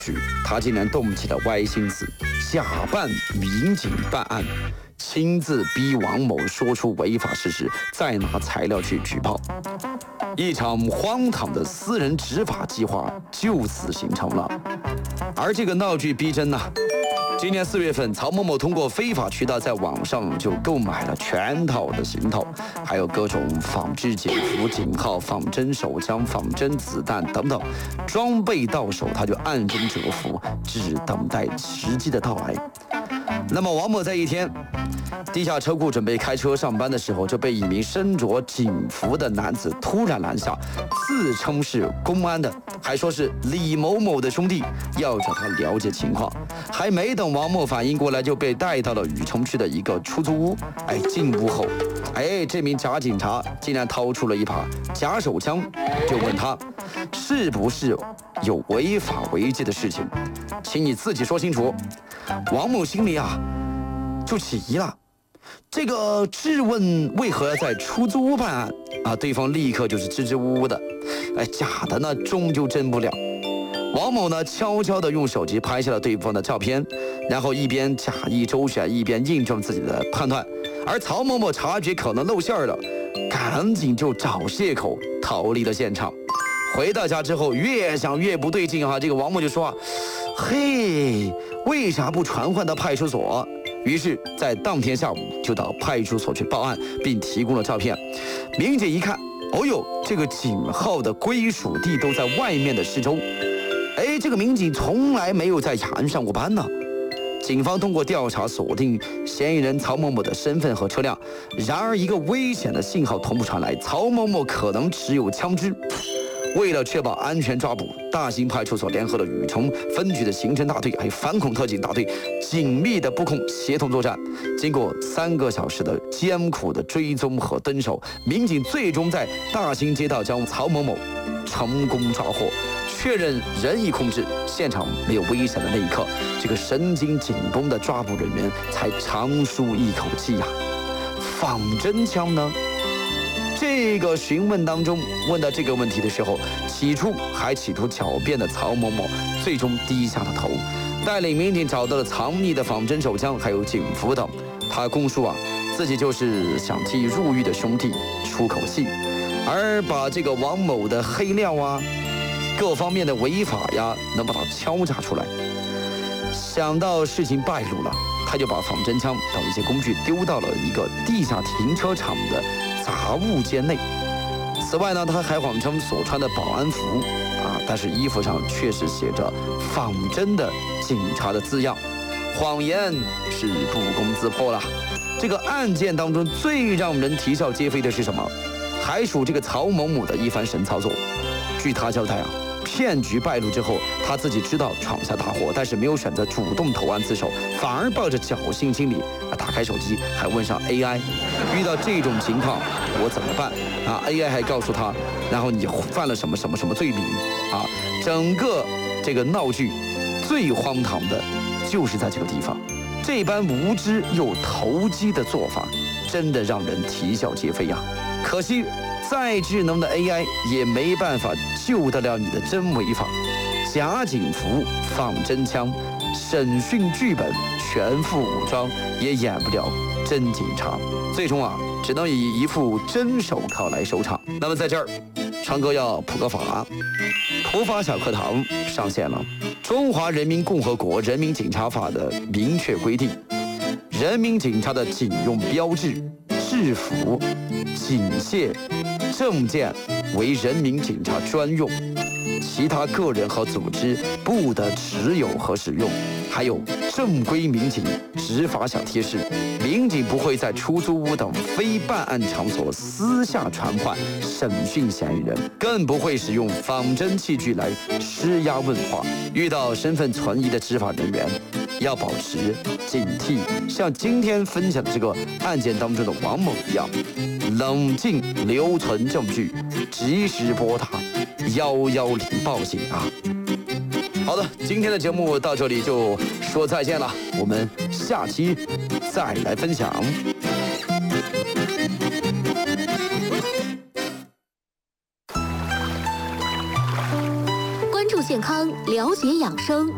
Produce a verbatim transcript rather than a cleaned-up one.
他竟然动起了歪心思，假扮民警办案，亲自逼王某说出违法事实，再拿材料去举报。一场荒唐的私人执法计划就此形成了。而这个闹剧逼真呐、啊！今年四月份，曹某某通过非法渠道在网上就购买了全套的行头，还有各种仿制警服、警号、仿真手枪、仿真子弹等等，装备到手他就暗中蛰伏，只等待时机的到来。那么王某在一天地下车库准备开车上班的时候，就被一名身着警服的男子突然拦下，自称是公安的，还说是李某某的兄弟，要找他了解情况。还没等王某反应过来，就被带到了禹城区的一个出租屋。哎，进屋后，哎，这名假警察竟然掏出了一把假手枪，就问他是不是有违法违纪的事情，请你自己说清楚。王某心里啊就起疑了，这个质问为何要在出租屋办案啊？对方立刻就是支支吾吾的，哎，假的呢终究真不了。王某呢悄悄地用手机拍下了对方的照片，然后一边假意周旋，一边印证自己的判断。而曹某某察觉可能露馅了，赶紧就找借口逃离了现场。回到家之后，越想越不对劲哈、啊，这个王某就说：“嘿，为啥不传唤到派出所？”于是，在当天下午就到派出所去报案，并提供了照片。民警一看，哦呦，这个警号的归属地都在外面的市州。哎，这个民警从来没有在雅安上过班呢。警方通过调查锁定嫌疑人曹某某的身份和车辆，然而一个危险的信号同步传来，曹某某可能持有枪支。为了确保安全抓捕，大兴派出所联合了禹城分局的刑侦大队还有反恐特警大队紧密的布控协同作战。经过三个小时的艰苦的追踪和蹲守，民警最终在大兴街道将曹某某成功抓获。确认人已控制，现场没有危险的那一刻，这个神经紧绷的抓捕人员才长舒一口气呀、啊。仿真枪呢？这个询问当中问到这个问题的时候，起初还企图狡辩的曹某某，最终低下了头，带领民警找到了藏匿的仿真手枪，还有警服等。他供述啊，自己就是想替入狱的兄弟出口气，而把这个王某的黑料啊，各方面的违法呀，能把它敲诈出来。想到事情败露了，他就把仿真枪等一些工具丢到了一个地下停车场的杂物间内。此外呢，他还谎称所穿的保安服啊，但是衣服上确实写着仿真的警察的字样，谎言是不攻自破了。这个案件当中最让人啼笑皆非的是什么？还属这个曹某某的一番神操作。据他交代啊，骗局败露之后，他自己知道闯下大祸，但是没有选择主动投案自首，反而抱着侥幸心理啊，打开手机还问上 A I， 遇到这种情况我怎么办啊 ？A I 还告诉他，然后你犯了什么什么什么罪名啊？整个这个闹剧最荒唐的就是在这个地方，这般无知又投机的做法，真的让人啼笑皆非呀、啊！可惜。再智能的 A I 也没办法救得了你的真违法，假警服、仿真枪、审讯剧本、全副武装也演不了真警察，最终啊，只能以一副真手铐来收场。那么在这儿，昌哥要普个法，普法小课堂上线了。中华人民共和国人民警察法的明确规定，人民警察的警用标志、制服、警械、证件为人民警察专用，其他个人和组织不得持有和使用。还有正规民警执法小贴士：民警不会在出租屋等非办案场所私下传唤、审讯嫌疑人，更不会使用仿真器具来施压问话。遇到身份存疑的执法人员，要保持警惕，像今天分享的这个案件当中的王某一样，冷静留存证据，及时拨打幺幺零报警啊！好的，今天的节目到这里就说再见了，我们下期再来分享。 关注健康，了解养生。